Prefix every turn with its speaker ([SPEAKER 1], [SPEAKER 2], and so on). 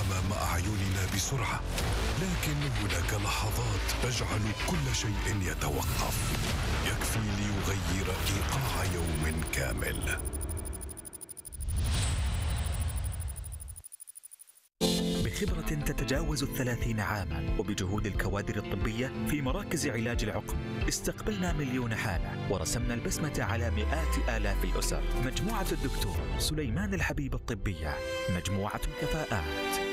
[SPEAKER 1] أمام أعيننا بسرعة، لكن هناك لحظات تجعل كل شيء يتوقف، يكفي ليغير إيقاع يوم كامل.
[SPEAKER 2] بخبرة تتجاوز 30 عاما وبجهود الكوادر الطبية في مراكز علاج العقم، استقبلنا مليون حالة ورسمنا البسمة على مئات آلاف الأسر. مجموعة الدكتور سليمان الحبيب الطبية، مجموعة كفاءات.